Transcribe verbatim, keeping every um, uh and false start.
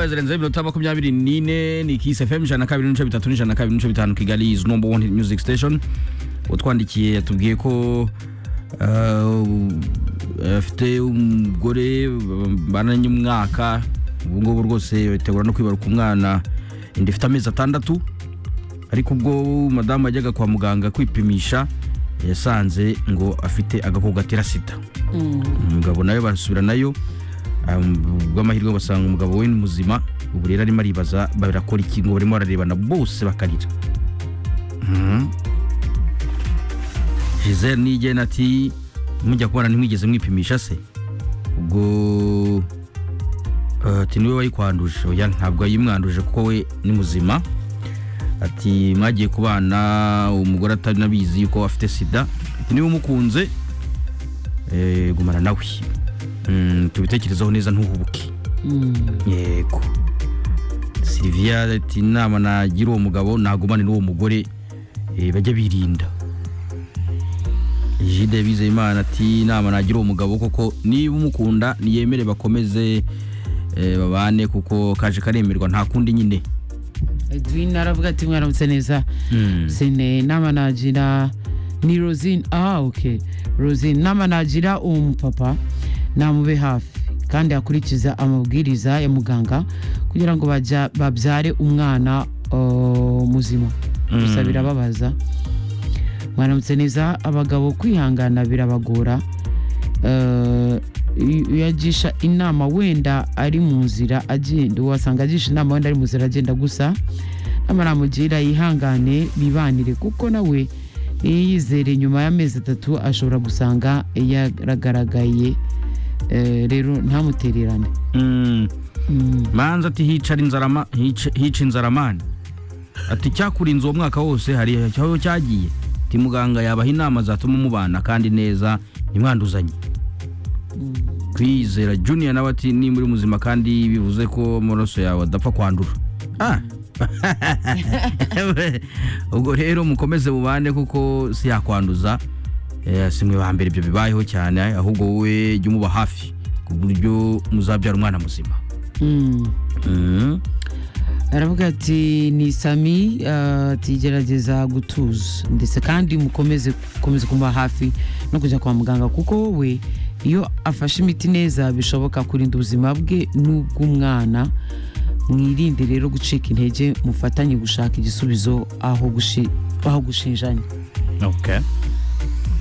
moya zirenze iminota makumyabiri n'ine ni Kiss F M ijana na kabiri n'ibice bitatu n'ijana na kabiri n'ibice bitanu Kigali is number one music station. Utwandikiye yatubwiye ko afite umugore bananye umwaka ubu ngubu rwose bitegura no kwibaruka umwana indi ifite amezi atandatu, ariko ubwo madamu ajyaga kwa muganga kwipimisha yasanze ngo afite agakoko gatera sida. Umugabo nayo basubira nayo bw'amahirwe basanga umugabo we ni muzima, ubu rero arimo aribaza barakora iki ngo barimo bararebana bose bakarira. Giselle nige nati mujya kubana ntimwigeze mwipimisha se ubwo ati niwe wayikwanduje? Oya, ntabwo yimwanduje kuko we ni muzima. Ati mwagiye kubana umugore atari nabizi yuko afite sida, ati niwe umukunze eh gumana nawe. Mm, tubitekerezaho neza ntuhubuke. Yego. Sylvia ati nama nagira uwo mugabo nagumane n'uwo mugore eh bajya birinda. Jide Bizeyimana ati nama nagira uwo mugabo koko niba umukunda niyemere bakomeze eh babane kuko kaje karemerwa nta kundi nyine. Edwin aravuga ati mwaramutse neza. Sene nama nagira ni Rosine. Ah okay, Rosine nama nagira umupapa namube hafi kandi akurikiza amabwiriza ya muganga kugira ngo bajya babyare umwana uh, muzima. Gusa birababaza. Mwaramutse neza, abagabo kwihangana birabagora. Uh, yagisha inama wenda ari mu nzira agenda, wasanga agisha inama wenda ari mu nzira agenda, gusa namaramugira yihangane bibanire kuko nawe yizere nyuma y'amezi atatu ashobora gusanga yaragaragaye. Uh, rero ntamutererane. Mm. Mm. Manza ati hicara inzarama hica inzaramani. Ati cyakurinze uwo mwaka wose hari cyaho cyagiye. Ati muganga yabaha inama zatuma mubana kandi neza nimwanduzanye. Mm. Kwizera Junior nawe ati ni muri muzima kandi bivuze ko amaraso yawe adapfa kwandura. Ah. Ubwo rero mukomeze mubane kuko si yakwanduza. Eh simwe ba mbere ibyo bibayeho cyane, ahubwo wowe jya umuba hafi ku buryo muzabyara umwana muzima. Mm. Mm. Aravuga ati ni Sami atigerageza uh, gutuza ndetse kandi mukomeze komeze kumba hafi no kujya kwa muganga kuko we iyo afashe imiti neza bishoboka kurinda ubuzima bwe n'ubw'umwana. Mwirinde rero gucika intege, mufatanye gushaka igisubizo aho gushi aho gushinjanya. Okay.